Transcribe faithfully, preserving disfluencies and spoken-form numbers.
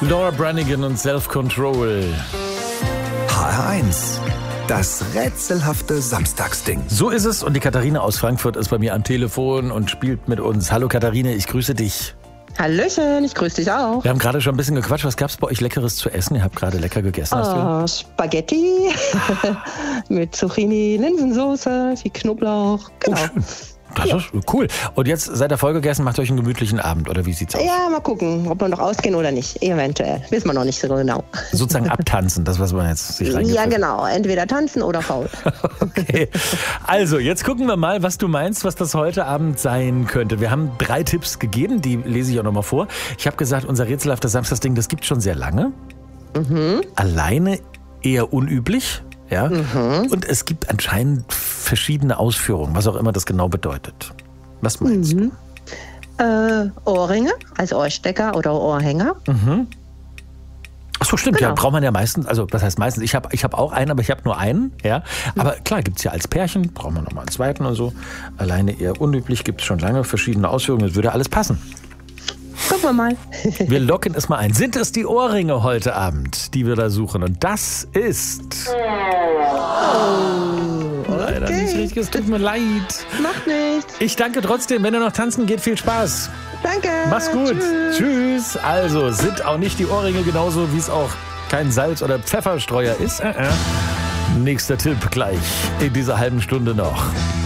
Laura Branigan und Self-Control. H R eins. Das rätselhafte Samstagsding. So ist es und die Katharina aus Frankfurt ist bei mir am Telefon und spielt mit uns. Hallo Katharina, ich grüße dich. Hallöchen, ich grüße dich auch. Wir haben gerade schon ein bisschen gequatscht. Was gab es bei euch Leckeres zu essen? Ihr habt gerade lecker gegessen. Hast Oh, du? Spaghetti mit Zucchini, Linsensoße, viel Knoblauch. Genau. Oh, schön. Das ist cool. Und jetzt seid ihr voll gegessen, macht euch einen gemütlichen Abend, oder wie sieht's aus? Ja, mal gucken, ob wir noch ausgehen oder nicht. Eventuell. Wissen wir noch nicht so genau. Sozusagen abtanzen, das, was man jetzt sich reingeführt Ja, hat. genau. Entweder tanzen oder faul. Okay. Also, jetzt gucken wir mal, was du meinst, was das heute Abend sein könnte. Wir haben drei Tipps gegeben, die lese ich auch nochmal vor. Ich habe gesagt, unser rätselhaftes Samstagsding, das gibt schon sehr lange. Mhm. Alleine eher unüblich. Ja? Mhm. Und es gibt anscheinend verschiedene Ausführungen, was auch immer das genau bedeutet. Was meinst mhm. du? Äh, Ohrringe als Ohrstecker oder Ohrhänger. Mhm. Ach so, stimmt. Genau. Ja, braucht man ja meistens, also was heißt meistens? Ich habe ich hab auch einen, aber ich habe nur einen. Ja. Aber klar, gibt es ja als Pärchen, braucht man nochmal einen zweiten und so. Alleine eher unüblich, gibt es schon lange verschiedene Ausführungen. Das würde alles passen. Gucken wir mal. Wir locken es mal ein. Sind es die Ohrringe heute Abend, die wir da suchen? Und das ist... Oh, leider okay. nicht richtig. Es tut mir leid. Macht nichts. Ich danke trotzdem. Wenn ihr noch tanzen geht, viel Spaß. Danke. Mach's gut. Tschüss. Tschüss. Also, sind auch nicht die Ohrringe genauso, wie es auch kein Salz- oder Pfefferstreuer ist? Äh, äh. Nächster Tipp gleich in dieser halben Stunde noch.